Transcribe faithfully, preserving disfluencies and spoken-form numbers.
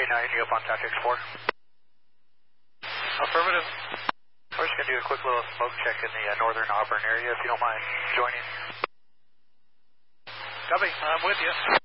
nine, you up on contact four. Affirmative. We're just going to do a quick little smoke check in the uh, northern Auburn area, if you don't mind joining. Copy, I'm with you.